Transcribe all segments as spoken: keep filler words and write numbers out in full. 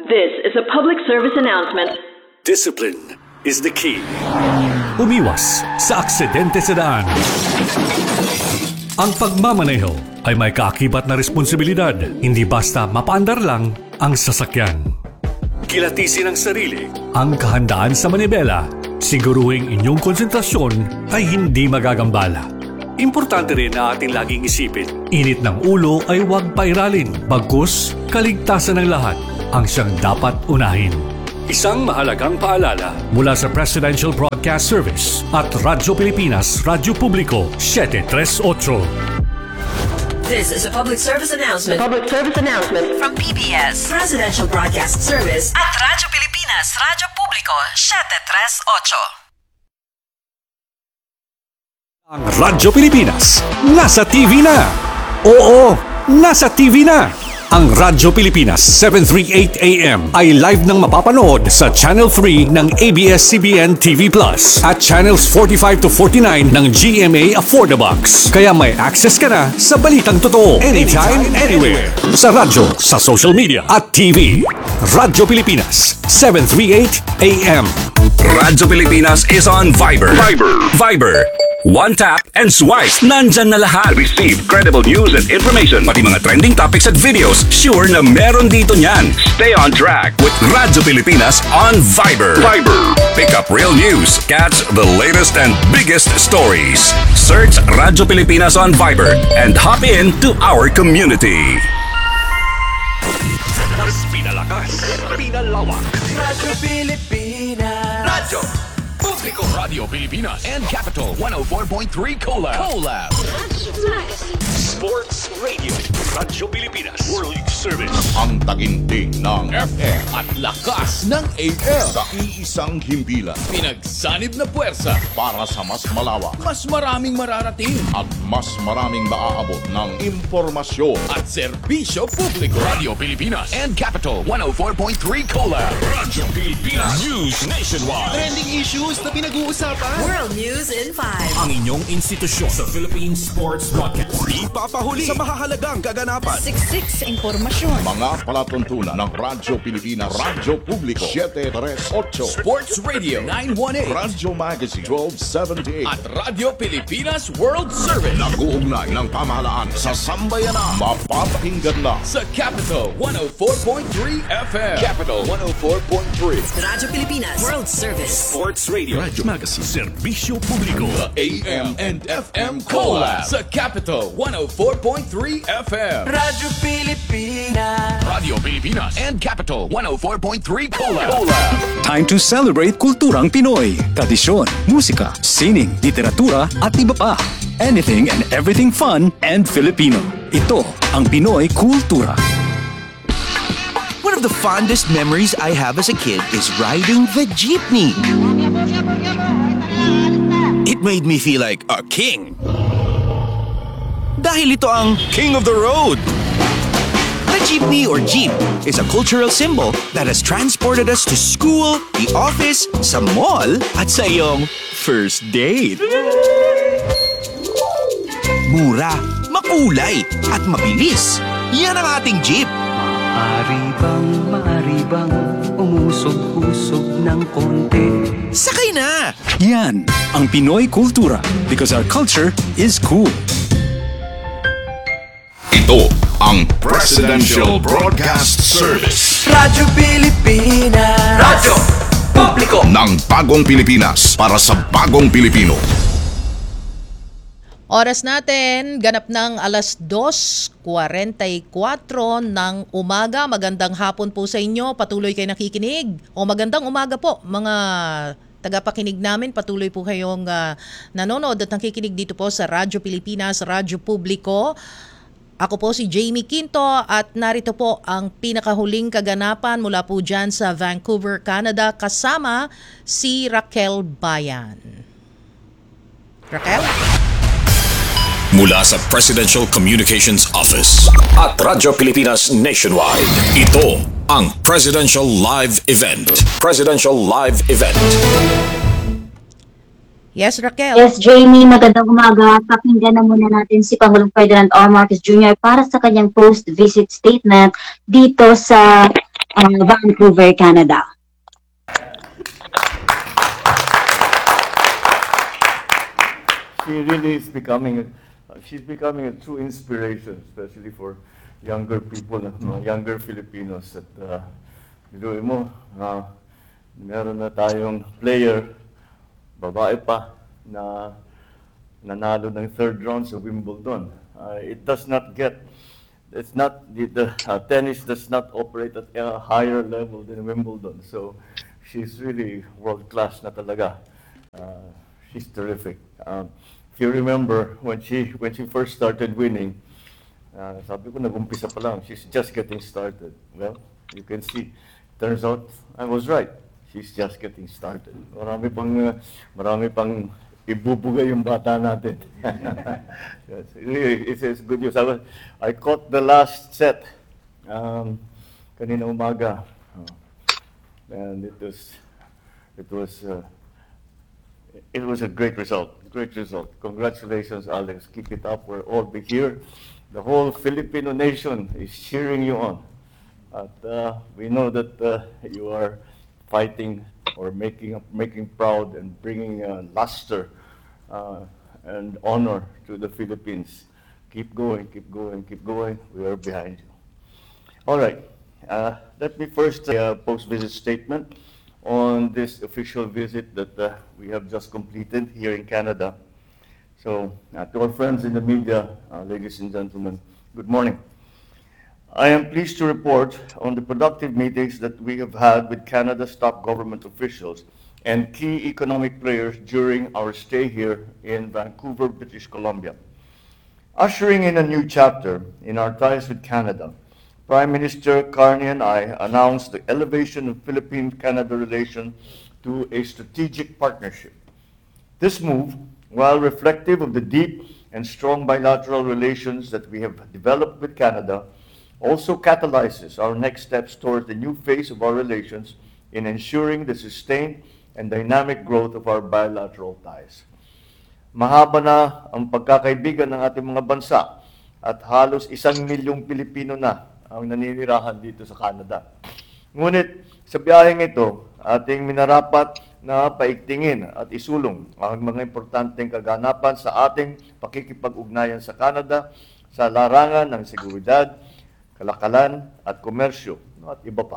This is a public service announcement. Discipline is the key. Umiwas sa aksidente sa daan. Ang pagmamaneho ay may kaakibat na responsibilidad. Hindi basta mapaandar lang ang sasakyan. Kilatisin ang sarili, ang kahandaan sa manibela. Siguruhing inyong konsentrasyon ay hindi magagambala. Importante rin na ating laging isipin, init ng ulo ay huwag pairalin. Bagkus, kaligtasan ng lahat ang siyang dapat unahin. Isang mahalagang paalala mula sa Presidential Broadcast Service at Radyo Pilipinas, Radyo Publiko, seven three eight. This is a public service announcement. A public service announcement From P B S, Presidential Broadcast Service at Radyo Pilipinas, Radyo Publiko, seven three eight. Ang Radyo Pilipinas, nasa T V na! Oo, nasa T V na! Ang Radyo Pilipinas seven thirty-eight A M ay live nang mapapanood sa Channel three ng A B S C B N T V Plus at Channels forty-five to forty-nine ng G M A Affordabox. Kaya may access ka na sa balitang totoo anytime, anywhere. Sa radyo, sa social media at T V. Radyo Pilipinas seven thirty-eight A M. Radyo Pilipinas is on Viber. Viber. Viber. One tap and swipe. Nandyan na lahat. Receive credible news and information. Pati mga trending topics at videos. Sure na meron dito niyan. Stay on track with Radyo Pilipinas on Viber. Viber. Pick up real news. Catch the latest and biggest stories. Search Radyo Pilipinas on Viber and hop in to our community. Mas pinalakas, pinalawak. Radyo Pilipinas. Radyo Publiko. Radio Pilipinas and Capital one oh four point three Collab. Collab. Sports Radio. Radyo Pilipinas. World Service. Ang taginting ng F M at lakas ng A M. sa iisang himpilan Pinagsanib na puwersa para sa mas malawak mas maraming mararating at mas maraming maaabot ng impormasyon. at serbisyo publiko. Radio Pilipinas and Capital one oh four point three Collab. Radyo Pilipinas. News nationwide. Trending issues na pinag-uusapan. World News in five. Ang inyong institusyon sa Philippine Sports Broadcast. Ipapahuli sa mahahalagang kaganapan. Siksik sa impormasyon. Mga palatuntunan ng Radyo Pilipinas, Radyo Publiko, seven three eight. Sports Radio nine one eight Radyo Magazine, twelve seventy-eight. at Radio Pilipinas World Service Nag-uugnay ng pamahalaan sa sambayanan. Mapapakinggan na sa Capital one oh four point three F M. Capital one oh four point three. Radyo Pilipinas World Service. Sports Radio. Radyo Magazine. Serbisyo Publiko. A M and F M Collab sa Capital one oh four point three F M. Radyo Pilipinas. Radio Pilipinas and Capital one oh four point three Collab. Collab. Time to celebrate kulturang Pinoy. Tradisyon, musika, sining, literatura at iba pa. Anything and everything fun and Filipino. Ito ang Pinoy Kultura. One of the fondest memories I have as a kid is riding the jeepney. It made me feel like a king. Dahil ito ang King of the Road. The jeepney or jeep is a cultural symbol that has transported us to school, the office, sa mall, at sa iyong first date. Mura, makulay, at mabilis. Yan ang ating jeep. Maaari bang, maaari bang umusog-usog ng konti? Sakay na! Yan ang Pinoy Kultura because our culture is cool. ito ang Presidential Broadcast Service Radyo Pilipinas. Radyo Publiko. ng bagong Pilipinas para sa bagong Pilipino. Oras natin, ganap ng alas dos forty-four ng umaga. Magandang hapon po sa inyo. Patuloy kayo nakikinig. O magandang umaga po mga tagapakinig namin. Patuloy po kayong uh, nanonood at nakikinig dito po sa Radyo Pilipinas, Radyo Publiko. Ako po si Jamie Quinto at narito po ang pinakahuling kaganapan mula po dyan sa Vancouver, Canada kasama si Raquel Bayan. Raquel? Mula sa Presidential Communications Office at Radyo Pilipinas Nationwide, ito ang Presidential Live Event. Presidential Live Event. Yes, Raquel. Yes, Jamie, magandang umaga. Pakinggan na muna natin si Pangulong Ferdinand R. Marcos Junior para sa kanyang post-visit statement dito sa uh, Vancouver, Canada. She really is becoming, a, she's becoming a true inspiration, especially for younger people, mga younger Filipinos. At uh, biruin mo, uh, meron na tayong player, babae pa, na nanalo ng third round sa Wimbledon. Uh, it does not get, it's not, the, the uh, tennis does not operate at a higher level than Wimbledon. So she's really world-class na talaga. Uh, she's terrific. Um, if you remember, when she, when she first started winning, uh, sabi ko, nag-umpisa pa lang, she's just getting started. Well, you can see, turns out, I was right. She's just getting started. Marami pang, uh, marami pang ibubuga yung bata natin. Yes, really, it's, it's good news. I, was, I caught the last set um, kanina umaga. Oh. And it was, it was, uh, it was a great result, great result. Congratulations, Alex. Keep it up. We're all be here. The whole Filipino nation is cheering you on. At, uh, we know that uh, you are fighting or making making proud and bringing uh, luster uh, and honor to the Philippines. Keep going, keep going, keep going. We are behind you. All right. Uh, let me first say a post-visit statement on this official visit that uh, we have just completed here in Canada. So, uh, to our friends in the media, uh, ladies and gentlemen, good morning. I am pleased to report on the productive meetings that we have had with Canada's top government officials and key economic players during our stay here in Vancouver, British Columbia. Ushering in a new chapter in our ties with Canada, Prime Minister Carney and I announced the elevation of Philippine-Canada relations to a strategic partnership. This move, while reflective of the deep and strong bilateral relations that we have developed with Canada, also catalyzes our next steps towards the new phase of our relations in ensuring the sustained and dynamic growth of our bilateral ties. Mahaba na ang pagkakaibigan ng ating mga bansa at halos isang milyong Pilipino na ang naninirahan dito sa Canada. Ngunit sa biyaheng ito, ating minarapat na paigtingin at isulong ang mga importanteng kaganapan sa ating pakikipag-ugnayan sa Canada sa larangan ng seguridad, kalakalan at komersyo at iba pa.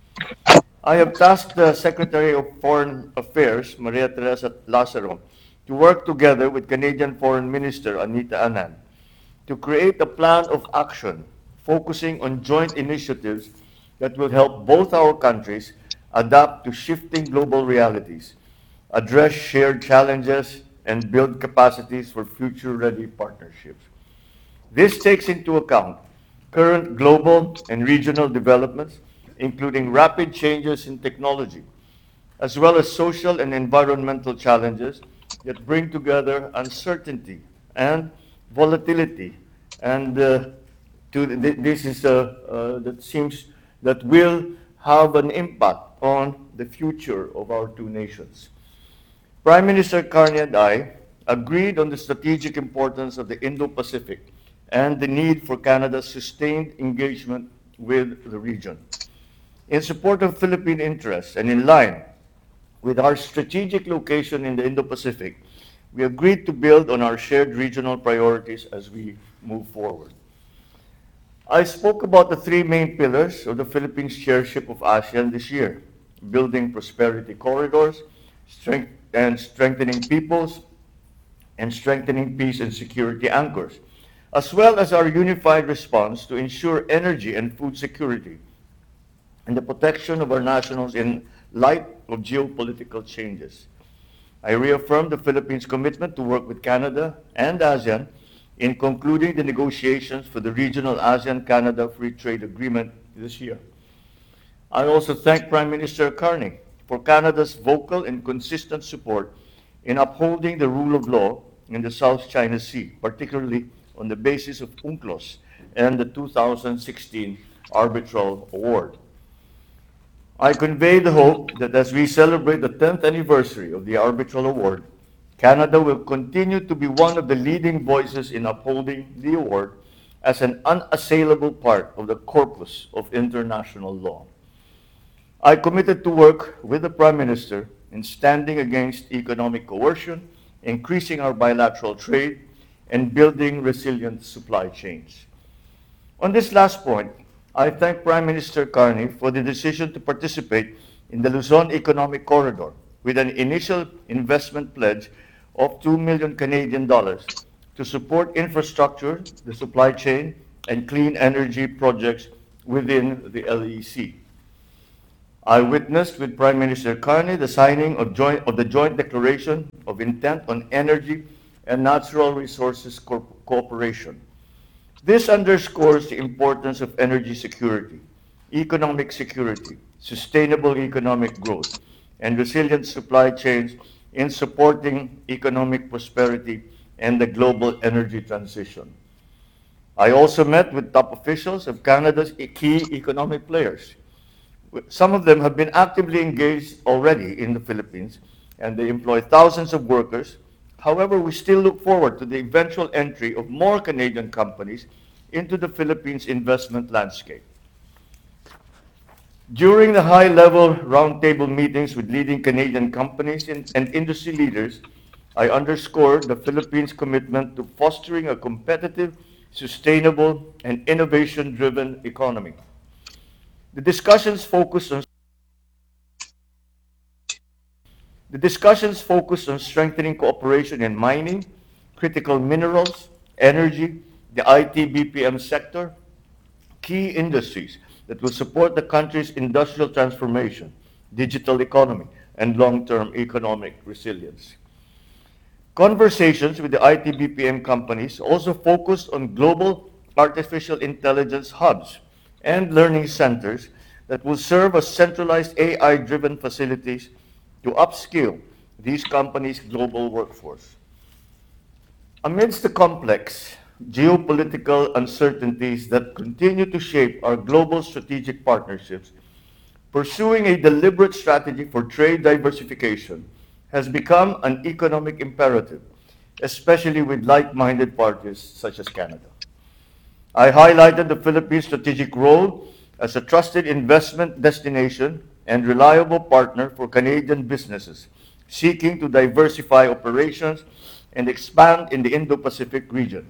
I have tasked the Secretary of Foreign Affairs, Maria Teresa Lazaro, to work together with Canadian Foreign Minister Anita Anand to create a plan of action focusing on joint initiatives that will help both our countries adapt to shifting global realities, address shared challenges, and build capacities for future-ready partnerships. This takes into account current global and regional developments, including rapid changes in technology, as well as social and environmental challenges that bring together uncertainty and volatility. And uh, to th this is uh, uh, that seems that will have an impact on the future of our two nations. Prime Minister Carney and I agreed on the strategic importance of the Indo-Pacific and the need for Canada's sustained engagement with the region. In support of Philippine interests and in line with our strategic location in the Indo-Pacific, we agreed to build on our shared regional priorities as we move forward. I spoke about the three main pillars of the Philippines' chairship of ASEAN this year: building prosperity corridors, strength and strengthening peoples, and strengthening peace and security anchors, as well as our unified response to ensure energy and food security and the protection of our nationals in light of geopolitical changes. I reaffirmed the Philippines' commitment to work with Canada and ASEAN in concluding the negotiations for the regional ASEAN-Canada Free Trade Agreement this year. I also thank Prime Minister Carney for Canada's vocal and consistent support in upholding the rule of law in the South China Sea, particularly on the basis of UNCLOS and the two thousand sixteen Arbitral Award. I convey the hope that as we celebrate the tenth anniversary of the Arbitral Award, Canada will continue to be one of the leading voices in upholding the award as an unassailable part of the corpus of international law. I committed to work with the Prime Minister in standing against economic coercion, increasing our bilateral trade, and building resilient supply chains. On this last point, I thank Prime Minister Carney for the decision to participate in the Luzon Economic Corridor with an initial investment pledge of two million Canadian dollars to support infrastructure, the supply chain, and clean energy projects within the L E C. I witnessed with Prime Minister Carney the signing of, joint, of the Joint Declaration of Intent on Energy and Natural Resources Co- Cooperation. This underscores the importance of energy security, economic security, sustainable economic growth, and resilient supply chains in supporting economic prosperity and the global energy transition. I also met with top officials of Canada's key economic players. Some of them have been actively engaged already in the Philippines, and they employ thousands of workers. However, we still look forward to the eventual entry of more Canadian companies into the Philippines investment landscape. During the high-level roundtable meetings with leading Canadian companies and, and industry leaders, I underscored the Philippines' commitment to fostering a competitive, sustainable, and innovation-driven economy. The discussions focused on the discussions focused on strengthening cooperation in mining, critical minerals, energy, the I T B P M sector, key industries that will support the country's industrial transformation, digital economy, and long-term economic resilience. Conversations with the I T B P M companies also focused on global artificial intelligence hubs and learning centers that will serve as centralized A I-driven facilities to upskill these companies' global workforce. Amidst the complex geopolitical uncertainties that continue to shape our global strategic partnerships, pursuing a deliberate strategy for trade diversification has become an economic imperative, especially with like-minded parties such as Canada. I highlighted the Philippines' strategic role as a trusted investment destination and reliable partner for Canadian businesses seeking to diversify operations and expand in the Indo-Pacific region.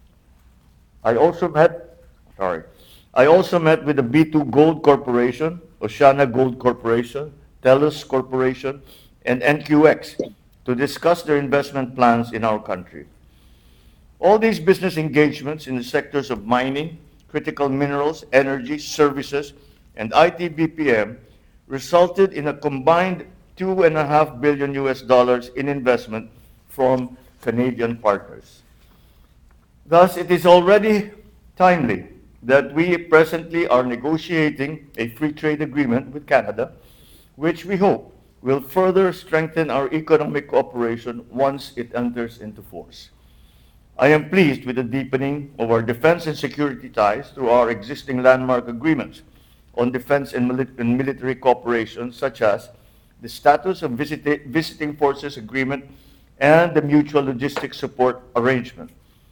I also met, sorry, I also met with the B two Gold Corporation, Oceana Gold Corporation, TELUS Corporation, and N Q X to discuss their investment plans in our country. All these business engagements in the sectors of mining, critical minerals, energy, services, and I T B P M resulted in a combined two and a half billion U S dollars in investment from Canadian partners. Thus, it is already timely that we presently are negotiating a free trade agreement with Canada, which we hope will further strengthen our economic cooperation once it enters into force. I am pleased with the deepening of our defense and security ties through our existing landmark agreements on defense and, mili- and military cooperation, such as the Status of Visita- Visiting Forces Agreement and the Mutual Logistics Support Arrangement.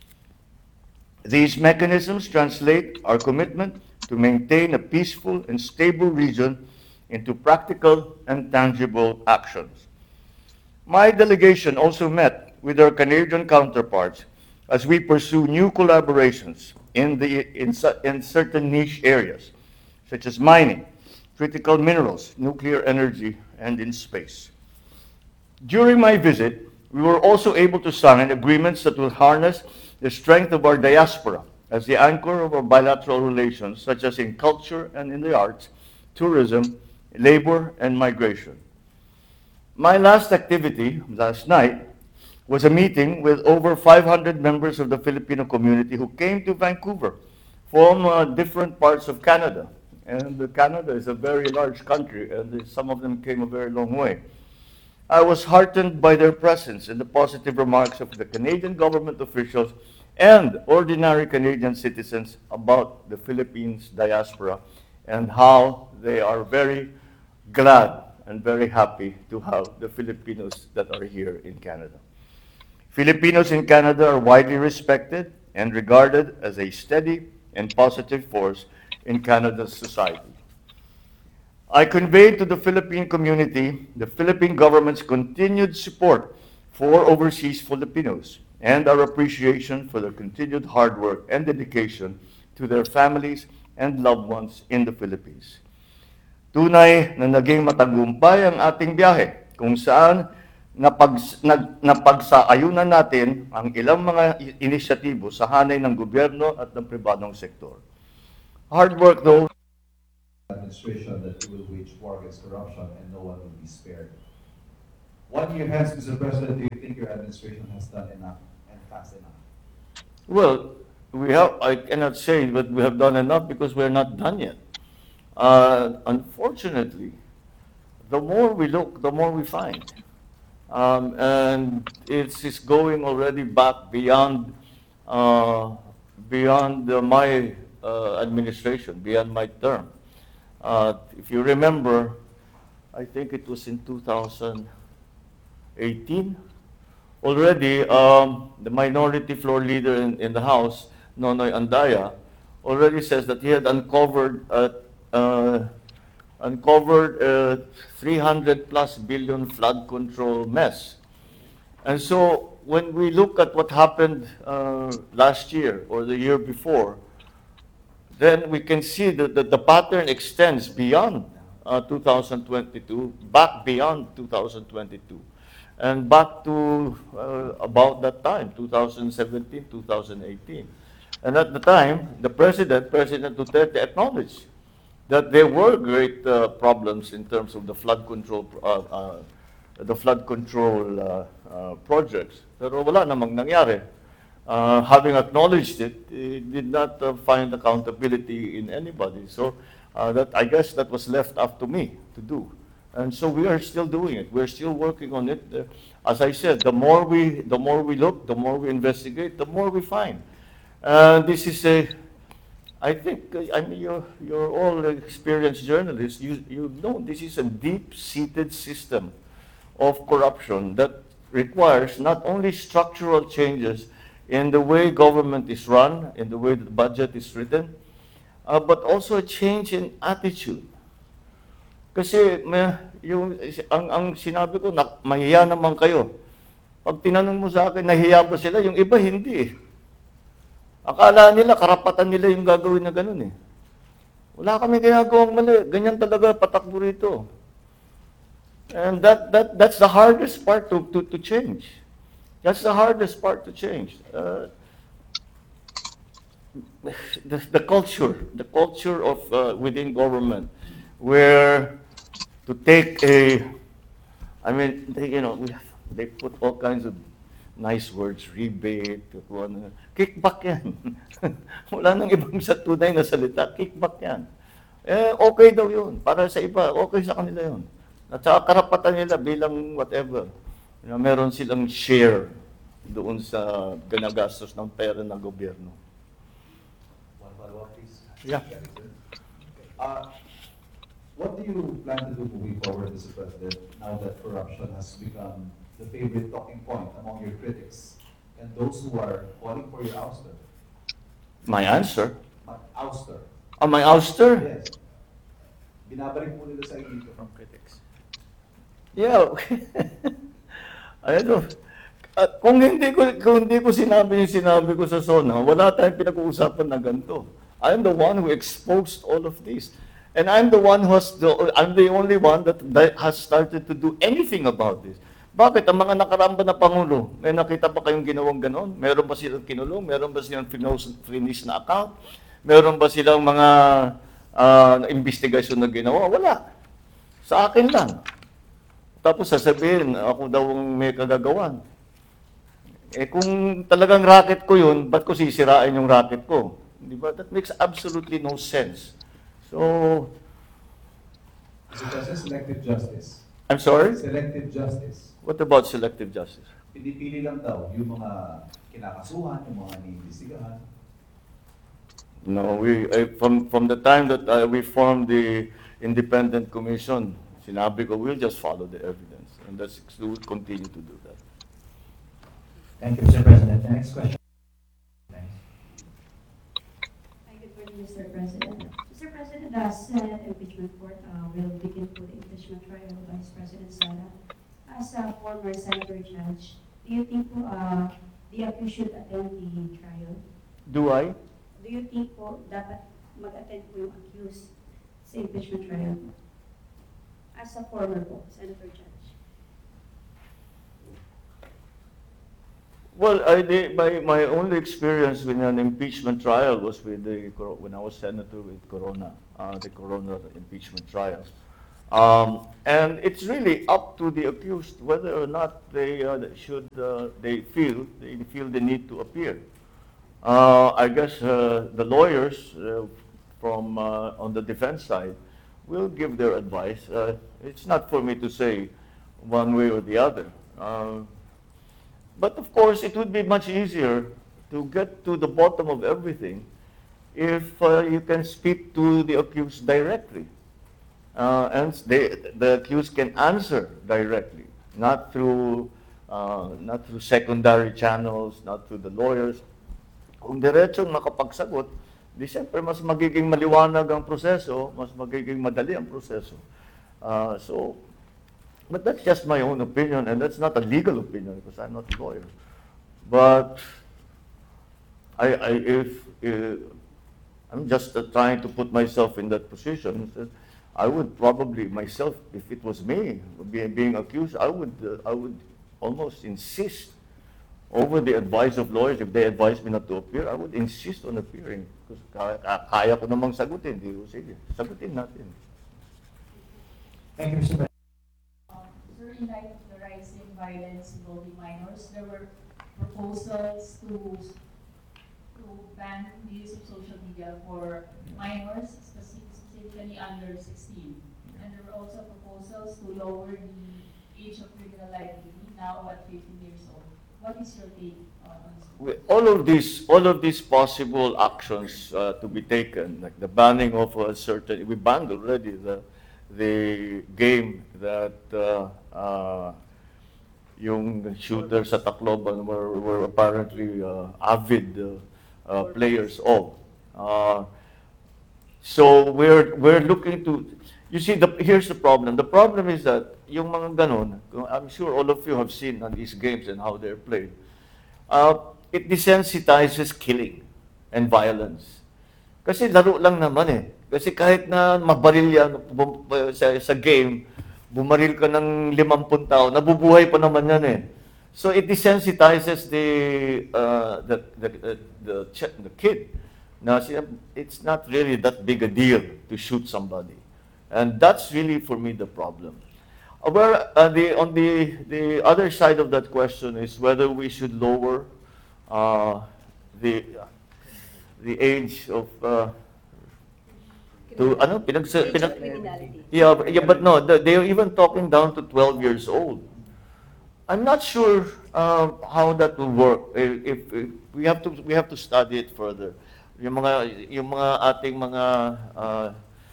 These mechanisms translate our commitment to maintain a peaceful and stable region into practical and tangible actions. My delegation also met with our Canadian counterparts as we pursue new collaborations in, the, in, in certain niche areas, such as mining, critical minerals, nuclear energy, and in space. During my visit, we were also able to sign agreements that will harness the strength of our diaspora as the anchor of our bilateral relations, such as in culture and in the arts, tourism, labor, and migration. My last activity last night was a meeting with over five hundred members of the Filipino community who came to Vancouver from uh, different parts of Canada. And uh, Canada is a very large country, and some of them came a very long way. I was heartened by their presence and the positive remarks of the Canadian government officials and ordinary Canadian citizens about the Philippines diaspora and how they are very glad and very happy to have the Filipinos that are here in Canada. Filipinos in Canada are widely respected and regarded as a steady and positive force in Canada's society. I convey to the Philippine community the Philippine government's continued support for overseas Filipinos and our appreciation for their continued hard work and dedication to their families and loved ones in the Philippines. Tunay na naging matagumpay ang ating biyahe kung saan napag, nag, napagsaayunan natin ang ilang mga inisyatibo sa hanay ng gobyerno at ng pribadong sektor. Hard work though, administration that you will wage war against corruption and no one will be spared. One year hence, Mister President, do you think your administration has done enough and fast enough? well, we have, I cannot say that we have done enough because we're not done yet. Uh, unfortunately, the more we look, the more we find. Um, and it's, it's going already back beyond, uh, beyond uh, my uh, administration, beyond my term. Uh, if you remember, I think it was in two thousand eighteen, already um, the minority floor leader in, in the House, Nonoy Andaya, already says that he had uncovered uh, uh, uncovered a three hundred plus billion flood control mess. And so when we look at what happened uh, last year or the year before, then we can see that the, the pattern extends beyond uh, two thousand twenty-two, back beyond two thousand twenty-two, and back to uh, about that time, two thousand seventeen, two thousand eighteen. And at the time, the President, President Duterte, acknowledged that there were great uh, problems in terms of the flood control, uh, uh, the flood control uh, uh, projects. Pero wala namang nangyari. Uh, having acknowledged it, it did not uh, find accountability in anybody. So uh, that I guess that was left up to me to do. And so we are still doing it. We're still working on it. Uh, as I said, the more we, the more we look, the more we investigate, the more we find. Uh, this is a, I think, uh, I mean, you're, you're all experienced journalists. You, you know this is a deep-seated system of corruption that requires not only structural changes in the way government is run, in the way the budget is written, uh, but also a change in attitude. Kasi may, yung, ang, ang sinabi ko, na, mahiya naman kayo. Pag tinanong mo sa akin, nahiya ba sila? Yung iba, hindi. Akala nila, karapatan nila yung gagawin na ganun eh. Wala kami ginagawang mali. Ganyan talaga patakbo rito. And that, that, that's the hardest part to, to, to change. That's the hardest part to change. Uh, the, the culture, the culture of uh, within government, where to take a, I mean, they, you know, they put all kinds of nice words, rebate, kickback yan. Wala nang ibang sa tunay na salita, kickback yan. Eh, okay daw yun. Para sa iba, okay sa kanila yun. At saka karapatan nila bilang whatever. You know, meron silang share doon sa ganagastos ng pera ng gobyerno. One follow-up, please. Yeah. Uh, what do you plan to do moving forward, Mister President, now that corruption has become the favorite talking point among your critics and those who are calling for your ouster? My answer? My ouster. Ah, my ouster? Yes. Binabalik mo nila sa inyo from critics. Yeah. I don't know. Uh, kung hindi ko kung hindi ko sinabi yung sinabi ko sa SONA, wala tayong pinag-uusapan na ganito. I'm the one who exposed all of this. And I'm the one who has the, I'm the only one that, that has started to do anything about this. Bakit? Ang mga nakaramba na Pangulo, may nakita pa kayong ginawang ganon? Meron ba silang kinulong? Meron ba silang finish na account? Meron ba silang mga uh, investigation na ginawa? Wala. Sa akin lang. Tapos sasabihin, ako daw ang may kagagawan. Eh kung talagang racket ko yun, ba't ko sisirain yung racket ko? Di ba? That makes absolutely no sense. So, Mister President, selective justice. I'm sorry? Selective justice. What about selective justice? Pinipili lang daw yung mga kinakasuhan, yung mga iniimbestigahan. No, we uh, from from the time that uh, we formed the independent commission, sinabi ko, we'll just follow the evidence, and that's we'll continue to do that. Thank you, Mister President. Next question. Hi, good morning, Mister President. Mister President, the Senate impeachment court uh, will begin to the impeachment trial of Vice President Sara. As a former senator judge, do you think po, uh, the accused should attend the trial? Do I? Do you think po dapat mag-attend po yung accused sa impeachment trial? As a former po, senator judge. Well, I did, my, my only experience with an impeachment trial was with the, Cor- when I was senator with Corona, uh, the Corona impeachment trial. Um, and it's really up to the accused whether or not they uh, should, uh, they feel, they feel the need to appear. Uh, I guess uh, the lawyers uh, from, uh, on the defense side will give their advice. Uh, it's not for me to say one way or the other. Uh, But of course, it would be much easier to get to the bottom of everything if uh, you can speak to the accused directly. Uh, and they, the accused can answer directly, not through, uh, not through secondary channels, not through the lawyers. Kung diretsong makapagsagot, di siyempre mas magiging maliwanag ang proseso, mas magiging madali ang proseso. Uh, so, But that's just my own opinion, and that's not a legal opinion because I'm not a lawyer. But I, I if, if I'm just uh, trying to put myself in that position, I would probably myself, if it was me being, being accused, I would uh, I would almost insist over the advice of lawyers. If they advise me not to appear, I would insist on appearing because kaya, kaya ko namang sagutin. Di ko, sige, sagutin natin. Thank you, Mister President. In light of the rising violence involving minors, there were proposals to to ban the use of social media for minors, specifically under sixteen. And there were also proposals to lower the age of criminal liability, now at fifteen years old. What is your take on this? All of these, all of these possible actions uh, to be taken, like the banning of a certain, we banned already the the game that uh, uh, yung shooters sa Tacloban were, were apparently uh, avid uh, uh, players of. Uh, so we're we're looking to, you see, the, here's the problem. The problem is that yung mga ganon, I'm sure all of you have seen on these games and how they're played. Uh, it desensitizes killing and violence. Kasi laro lang naman eh. Kasi kahit na mabaril yan sa, sa game, bumaril ka ng limampung tao, nabubuhay pa naman yan eh. So it desensitizes the, uh, the, the, the, the, the kid. Now, it's not really that big a deal to shoot somebody. And that's really, for me, the problem. Where, uh, the, on the, the other side of that question is whether we should lower uh, the, the age of... Uh, to ano pinag, pinag yeah, yeah but no the, they're even talking down to twelve years old. I'm not sure uh, how that will work. If, if, if we have to we have to study it further. Yung mga yung mga ating mga uh,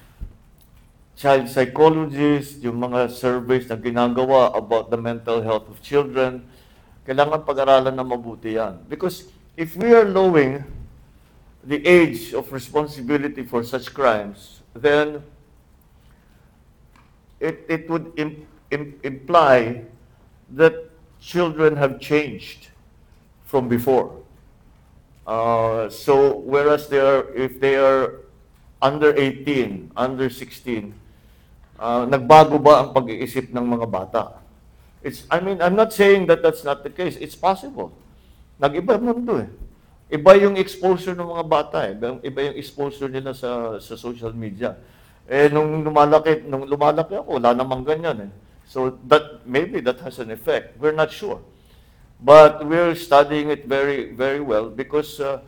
child psychologists, yung mga surveys na ginagawa about the mental health of children, kailangan pag-aralan na mabuti yan. Because if we are lowering the age of responsibility for such crimes, then it, it would im, im, imply that children have changed from before. Uh, so whereas they are, if they are under eighteen, under sixteen, uh, nagbago ba ang pag-iisip ng mga bata? It's, I mean, I'm not saying that that's not the case. It's possible. Nag-iba mundo eh. Iba yung exposure ng mga bata eh. Iba yung exposure nila sa sa social media. Eh nung lumalaki, nung lumalaki ako, wala namang ganyan eh. So that maybe that has an effect. We're not sure. But we're studying it very very well because uh,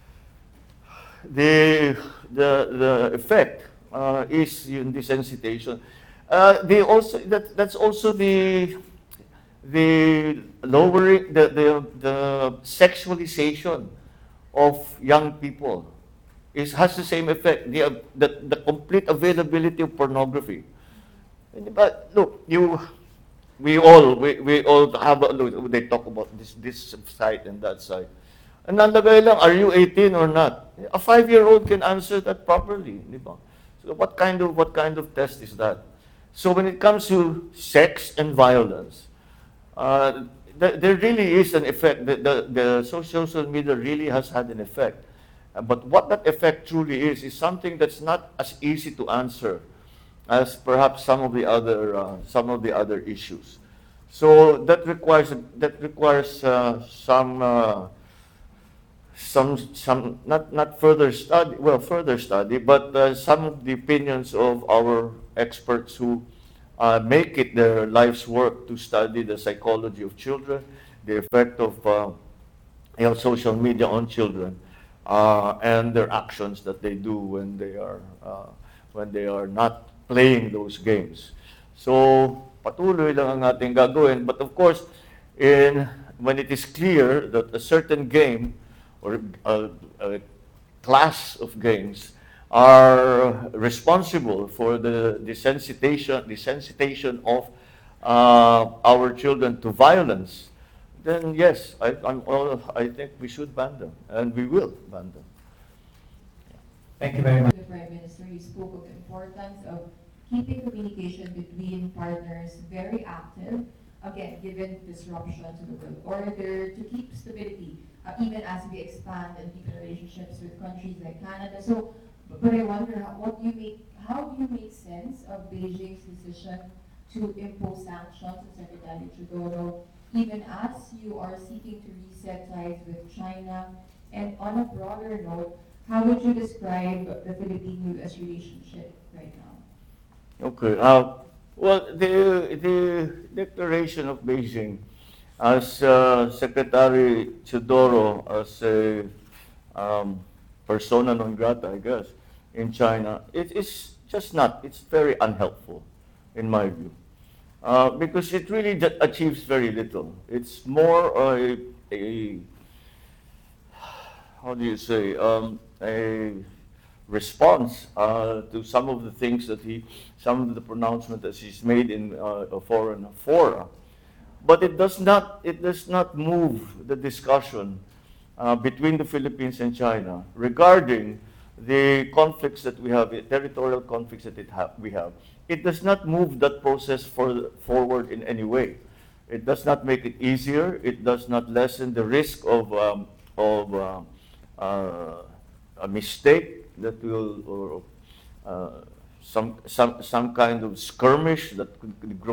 the the the effect uh, is yung desensitization. Uh, they also that that's also the the lowering the the the sexualization of young people is has the same effect. The, the, the complete availability of pornography. But look, you, we all, we, we all have, a, look, they talk about this, this side and that side. And nalagay lang, are you eighteen or not? A five-year-old can answer that properly. Di ba? So what kind of what kind of test is that? So when it comes to sex and violence, uh, th- there really is an effect. The, the, the social media really has had an effect. Uh, but what that effect truly is, is something that's not as easy to answer as perhaps some of the other uh, some of the other issues. So that requires that requires uh, some uh, some some not not further study well further study, but uh, some of the opinions of our experts who uh, make it their life's work to study the psychology of children, the effect of uh, you know, social media on children, uh, and their actions that they do when they are uh, when they are not playing those games. So patuloy lang ang ating gagawin, but of course, in when it is clear that a certain game or a, a class of games are responsible for the desensitization, desensitization of uh, our children to violence, then yes, I, I'm all, I think we should ban them, and we will ban them. Thank you very much. The Prime Minister, you spoke of the importance of keeping communication between partners very active, again, given disruption to the world order, to keep stability, uh, even as we expand and deepen relationships with countries like Canada. So, but I wonder, how, what do you make, how do you make sense of Beijing's decision to impose sanctions on Secretary Teodoro, even as you are seeking to reset ties with China? And on a broader note, how would you describe the Philippine-U S relationship right now? Okay. Uh, well, the the declaration of Beijing as uh, Secretary Teodoro as a um, persona non grata, I guess, in China, it is just not. It's very unhelpful, in my view, uh, because it really d- achieves very little. It's more a, a how do you say um, a response uh, to some of the things that he, some of the pronouncements that he's made in uh, a foreign fora, but it does not, it does not move the discussion uh, between the Philippines and China regarding the conflicts that we have, the territorial conflicts that it ha- we have. It does not move that process for, forward in any way. It does not make it easier. It does not lessen the risk of um, of uh, uh, a mistake that will, or uh, some some some kind of skirmish that could grow